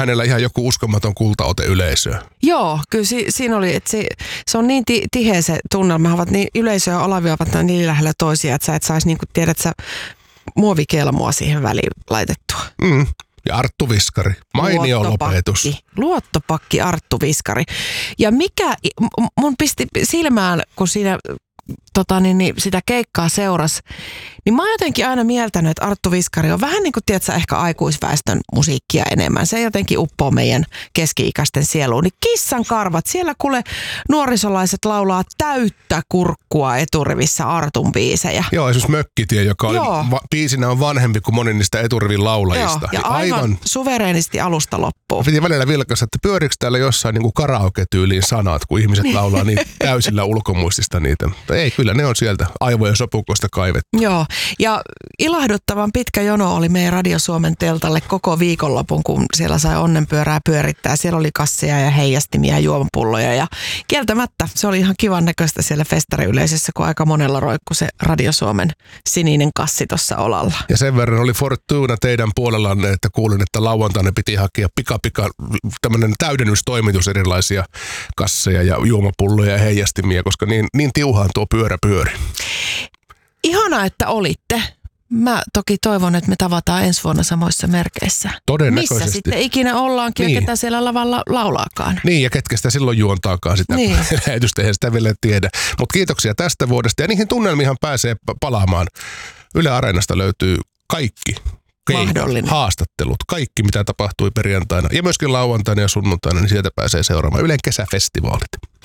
hänellä ihan joku uskomaton kultaote yleisöä. Joo, kyllä siinä oli, että se on niin tiheä se tunnelma, niin yleisö ja Olavi ovat niin lähellä toisia, että sä et saisi, niin kuin tiedät sä, muovikelmoa siihen väliin laitettua. Ja Arttu Viskari, mainio lopetus. Luottopakki Arttu Viskari. Ja mikä mun pisti silmään, kun siinä sitä keikkaa seurasi, niin mä oon jotenkin aina mieltänyt, että Arttu Viskari on vähän niin kuin, tiedätkö, ehkä aikuisväestön musiikkia enemmän. Se jotenkin uppoo meidän keski-ikäisten sieluun. Niin Kissan karvat, siellä kuule nuorisolaiset laulaa täyttä kurkkua eturivissä Artun biisejä. Joo, esimerkiksi Mökkitie, joka biisinä on vanhempi kuin moni niistä eturivin laulajista. Joo, ja aivan suvereenisti alusta loppuun. Piti välillä vilkaista, että pyörikö täällä jossain niin kuin karaoke-tyyliin sanat, kun ihmiset laulaa niin täysillä ulkomuistista niitä. Ei, kyllä ne on sieltä aivojen sopukosta kaivettu. Joo, ja ilahduttavan pitkä jono oli meidän Radio Suomen teltalle koko viikonlopun, kun siellä sai onnenpyörää pyörittää. Siellä oli kasseja ja heijastimia ja juomapulloja ja kieltämättä se oli ihan kivan näköistä siellä festariyleisössä, kun aika monella roikkui se Radio Suomen sininen kassi tuossa olalla. Ja sen verran oli fortuna teidän puolellanne, että kuulin, että lauantaina piti hakea pika tämmöinen täydennystoimitus erilaisia kasseja ja juomapulloja ja heijastimia, koska niin tiuhaan tuo pyörä pyöri. Ihana, että olitte. Mä toki toivon, että me tavataan ensi vuonna samoissa merkeissä. Todennäköisesti. Missä sitten ikinä ollaankin ja ketä siellä lavalla laulaakaan. Niin, ja ketkä sitä silloin juontaakaan sitä lähetystä, eihän sitä vielä tiedä. Mutta kiitoksia tästä vuodesta, ja niihin tunnelmiinhan pääsee palaamaan. Yle Areenasta löytyy kaikki haastattelut, kaikki mitä tapahtui perjantaina, ja myöskin lauantaina ja sunnuntaina, niin sieltä pääsee seuraamaan Ylen kesäfestivaalit.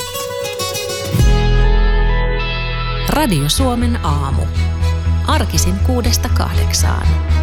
Radio Suomen aamu. Arkisin 6–8.